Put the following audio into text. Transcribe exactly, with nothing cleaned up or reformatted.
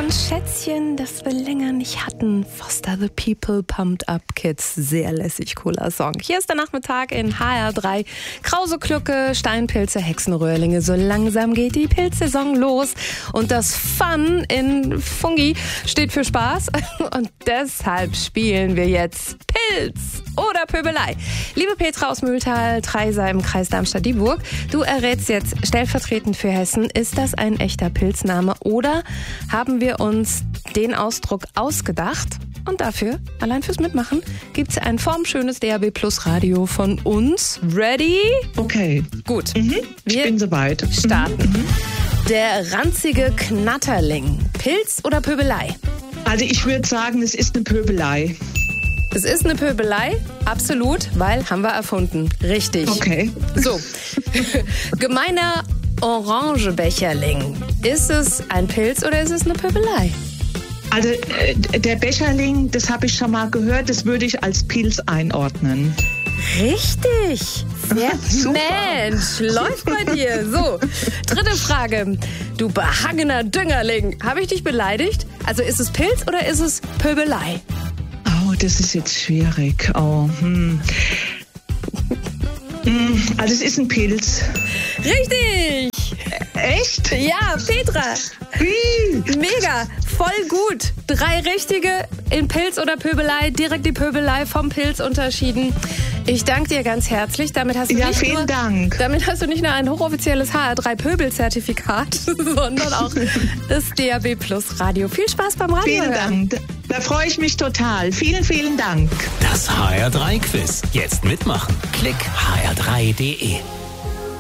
ein Schätzchen, das wir länger nicht hatten. Foster the People, Pumped Up Kids. Sehr lässig, cooler Song. Hier ist der Nachmittag in H R drei. Krause Glucke, Steinpilze, Hexenröhrlinge. So langsam geht die Pilzsaison los. Und das Fun in Fungi steht für Spaß. Und deshalb spielen wir jetzt Pilz oder Pöbelei. Liebe Petra aus Mühltal, Treisa im Kreis Darmstadt-Dieburg, du errätst jetzt stellvertretend für Hessen, ist das ein echter Pilzname oder haben wir uns den Ausdruck ausgedacht? Und dafür, allein fürs Mitmachen, gibt es ein formschönes D A B Plus Radio von uns. Ready? Okay. Gut. Mhm. Ich wir bin soweit. starten. Mhm. Der ranzige Knatterling. Pilz oder Pöbelei? Also ich würde sagen, es ist eine Pöbelei. Es ist eine Pöbelei, absolut, weil haben wir erfunden. Richtig. Okay. So, gemeiner Orangebecherling. Ist es ein Pilz oder ist es eine Pöbelei? Also äh, der Becherling, das habe ich schon mal gehört, das würde ich als Pilz einordnen. Richtig. Sehr Super. Mensch, läuft bei dir. So, dritte Frage. Du behangener Düngerling. Habe ich dich beleidigt? Also ist es Pilz oder ist es Pöbelei? Oh, das ist jetzt schwierig. Oh, hm. Hm, also es ist ein Pilz. Richtig. Echt? Ja, Petra. Wie? Mega, voll gut. Drei richtige in Pilz oder Pöbelei, direkt die Pöbelei vom Pilz unterschieden. Ich danke dir ganz herzlich. Damit hast du Ja, nicht vielen nur, Dank. Damit hast du nicht nur ein hochoffizielles H R drei Pöbel-Zertifikat, sondern auch das D A B Plus Radio. Viel Spaß beim Radio. Vielen Dank. Da freue ich mich total. Vielen, vielen Dank. Das H R drei Quiz. Jetzt mitmachen. Klick h r drei punkt d e.